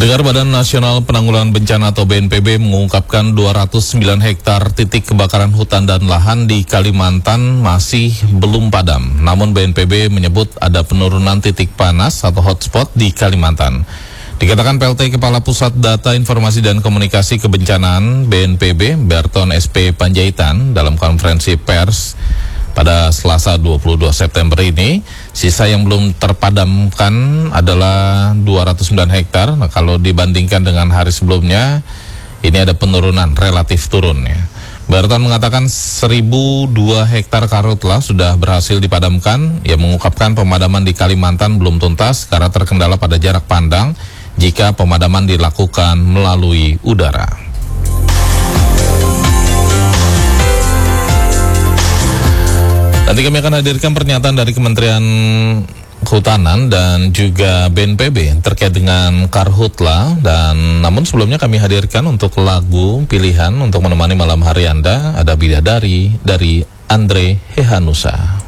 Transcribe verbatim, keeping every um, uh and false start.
Pendengar, Badan Nasional Penanggulangan Bencana atau B N P B mengungkapkan dua ratus sembilan hektar titik kebakaran hutan dan lahan di Kalimantan masih belum padam. Namun B N P B menyebut ada penurunan titik panas atau hotspot di Kalimantan. Dikatakan P L T Kepala Pusat Data Informasi dan Komunikasi Kebencanaan B N P B, Berton S P Panjaitan, dalam konferensi pers pada Selasa dua puluh dua September ini. Sisa yang belum terpadamkan adalah dua ratus sembilan hektar. Nah, kalau dibandingkan dengan hari sebelumnya, ini ada penurunan relatif turun ya. Berton mengatakan seribu dua hektar karhutlah sudah berhasil dipadamkan. Ia mengungkapkan pemadaman di Kalimantan belum tuntas karena terkendala pada jarak pandang jika pemadaman dilakukan melalui udara. Nanti kami akan hadirkan pernyataan dari Kementerian Kehutanan dan juga B N P B terkait dengan karhutla. Dan namun sebelumnya kami hadirkan untuk lagu pilihan untuk menemani malam hari Anda, ada Bidadari dari Andre Hehanusa.